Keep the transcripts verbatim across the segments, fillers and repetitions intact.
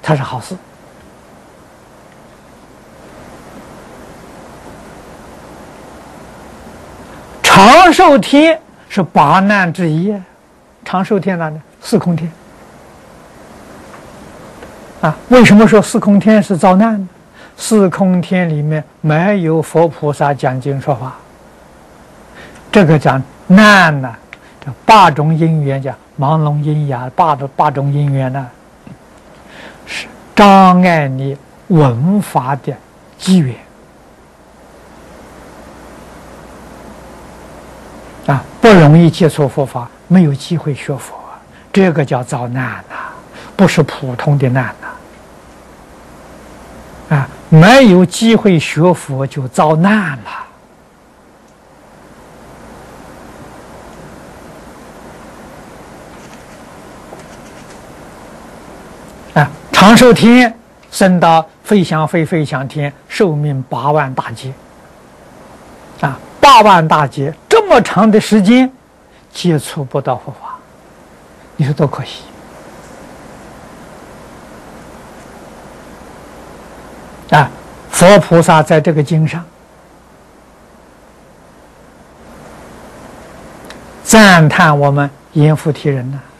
它是好事。长寿天是八难之一，长寿天哪呢？四空天。啊，为什么说四空天是遭难呢？四空天里面没有佛菩萨讲经说法，这个讲难呢，这八种因缘叫盲聋喑哑，八种八种因缘呢，是障碍你闻法的机缘。啊，不容易接触佛法，没有机会学佛，这个叫遭难呐、啊，不是普通的难呐、啊。啊，没有机会学佛就遭难了。啊，长寿天升到飞翔飞飞翔天，寿命八万大劫。啊，八万大劫。这么长的时间接触不到佛法，你说多可惜啊！佛菩萨在这个经上赞叹我们阎浮提人呢、啊。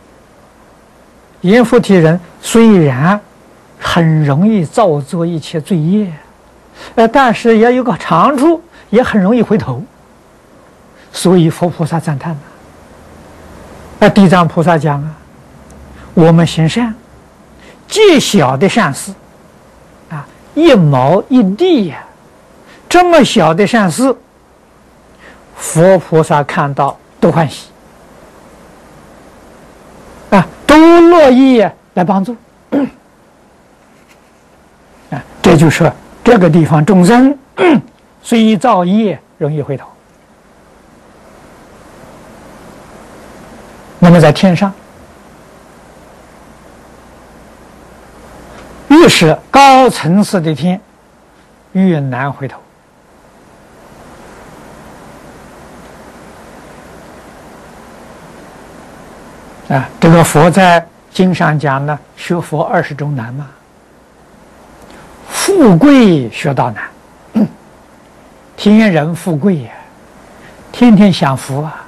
阎浮提人虽然很容易造作一切罪业，呃，但是也有个长处，也很容易回头。所以佛菩萨赞叹了。那地藏菩萨讲啊，我们行善，极小的善事，啊，一毛一滴呀、啊，这么小的善事，佛菩萨看到都欢喜，啊，都乐意来帮助，啊，这就是这个地方众生虽造业，容易回头。那么在天上，越是高层次的天，越难回头。啊，这个佛在经上讲呢，学佛二十种难嘛。富贵学道难，天人富贵呀，天天享福啊。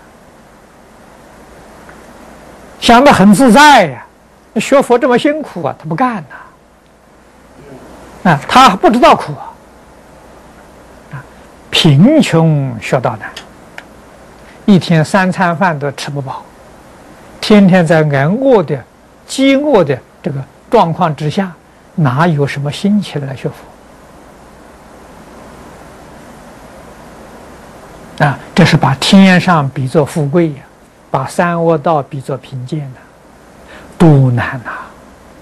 想得很自在呀、啊，学佛这么辛苦啊，他不干呐、啊，啊，他不知道苦啊，啊，贫穷学道难，一天三餐饭都吃不饱，天天在挨饿的、饥饿的这个状况之下，哪有什么心情来学佛？啊，这是把天上比作富贵呀、啊。把三恶道比作贫贱呢，多难呐、啊！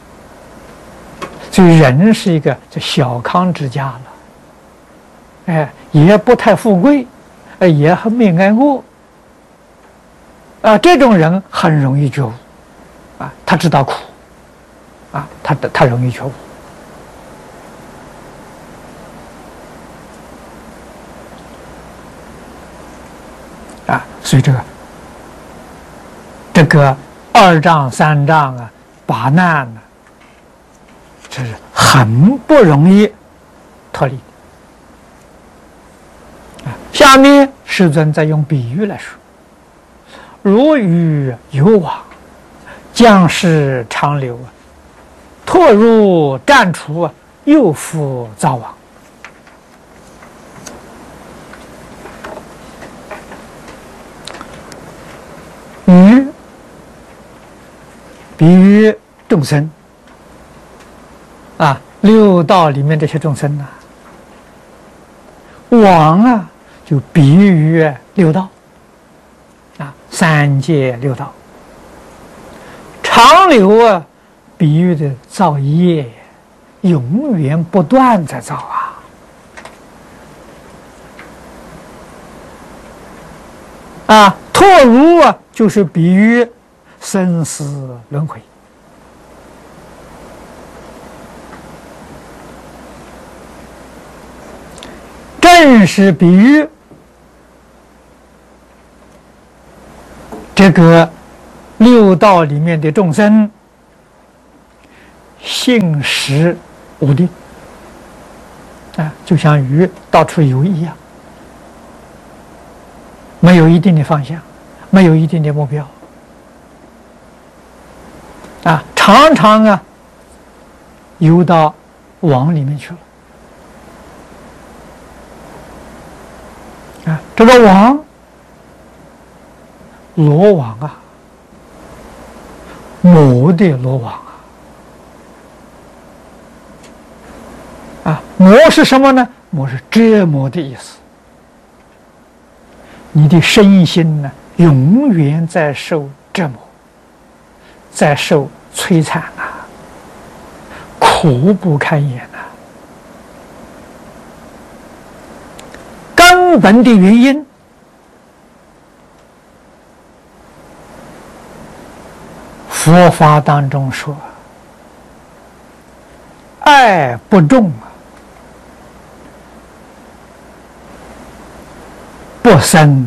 所以人是一个这小康之家了，哎，也不太富贵，哎，也很没挨饿，啊，这种人很容易觉悟，啊，他知道苦，啊，他他容易觉悟，啊，所以这个。这个二障三障啊，八难呢、啊，这是很不容易脱离的。啊，下面世尊再用比喻来说：如鱼游网，将逝长流啊，拓入战处啊，又复造网。鱼。比喻众生啊，六道里面这些众生呐、啊，网啊，就比喻六道啊，三界六道。长流啊，比喻的造业，永远不断在造啊。啊，拓入啊，就是比喻生死轮回。正是比喻这个六道里面的众生性实无定啊，就像鱼到处游一样，没有一定的方向，没有一定的目标啊，常常啊游到网里面去了啊，这个网，罗网啊，魔的罗网啊，啊，魔是什么呢？魔是折磨的意思。你的身心呢，永远在受折磨，在受摧残啊，苦不堪言呐、啊。根本的原因，佛法当中说，爱不重啊，不生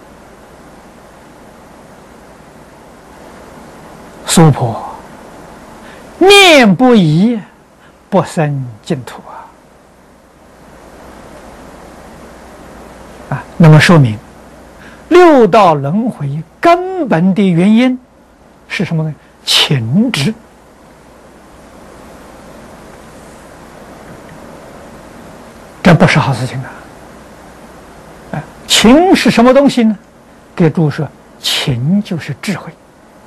娑婆，念不移，不生净土啊！啊，那么说明六道轮回根本的原因是什么呢？情执。这不是好事情啊！啊，情是什么东西呢？给诸位说，情就是智慧。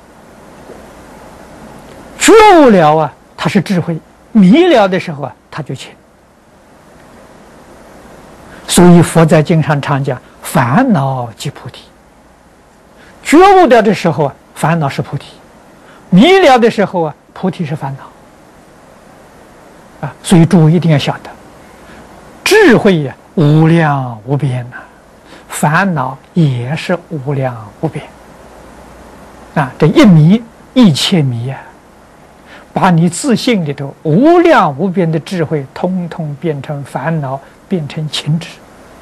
觉悟了啊，它是智慧；迷了的时候啊，它就情。所以佛在经上常讲，烦恼即菩提。觉悟了的时候啊，烦恼是菩提；迷了的时候啊，菩提是烦恼。啊，所以诸位一定要晓得，智慧呀、啊、无量无边呐、啊，烦恼也是无量无边。啊，这一迷一切迷啊，把你自信里头无量无边的智慧，通通变成烦恼，变成情执。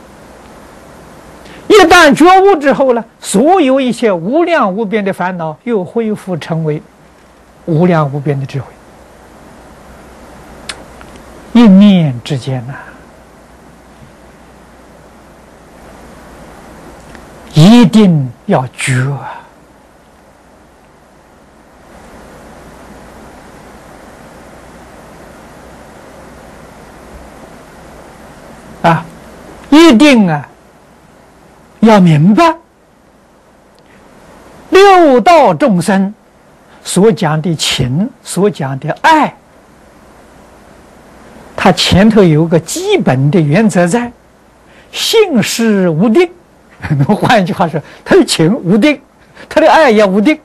一旦觉悟之后呢，所有一切无量无边的烦恼又恢复成为无量无边的智慧。一念之间呐、啊，一定要觉啊！啊，一定啊，要明白六道众生所讲的情，所讲的爱，它前头有个基本的原则在：性实无定。那么换一句话说，他的情无定，他的爱也无定。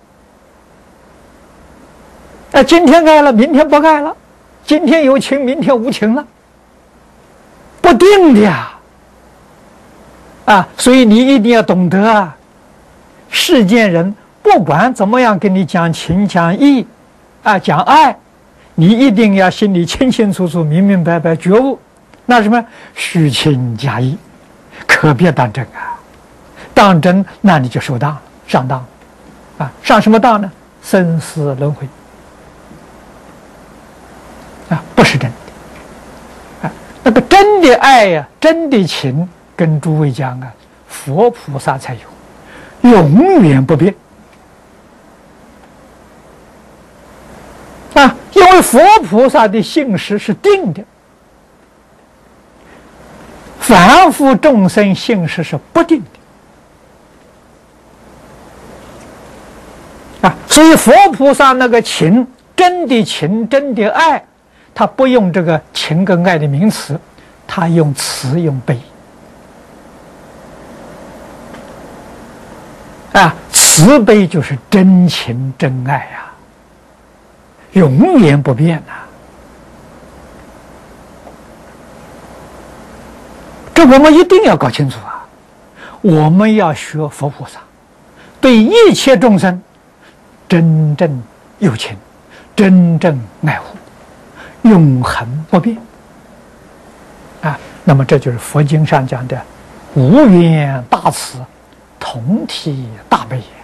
啊，今天爱了，明天不爱了；今天有情，明天无情了，不定的呀。啊，所以你一定要懂得啊，世间人不管怎么样跟你讲情讲义，啊讲爱，你一定要心里清清楚楚、明明白白觉悟。那什么虚情假意，可别当真啊！当真，那你就受当了，上当了，啊，上什么当呢？生死轮回，啊，不是真的，啊，那个真的爱呀、啊，真的情，跟诸位讲啊，佛菩萨才有，永远不变，啊，因为佛菩萨的性实是定的，凡夫众生性实是不定的。啊，所以佛菩萨那个情，真的情，真的爱，他不用这个情跟爱的名词，他用慈用悲。啊，慈悲就是真情真爱啊，永远不变呐、啊。这我们一定要搞清楚啊！我们要学佛菩萨，对一切众生真正有情，真正爱护，永恒不变啊！那么这就是佛经上讲的无缘大慈，同体大悲。